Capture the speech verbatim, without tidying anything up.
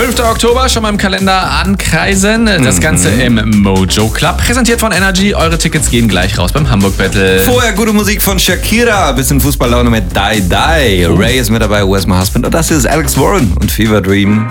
fünfter Oktober, schon mal im Kalender ankreisen. Das Ganze im Mojo Club. Präsentiert von Energy. Eure Tickets gehen gleich raus beim Hamburg Battle. Vorher gute Musik von Shakira. Bisschen Fußballlaune mit Die Die. Ray ist mit dabei, Where's My Husband? Und das ist Alex Warren und Fever Dream.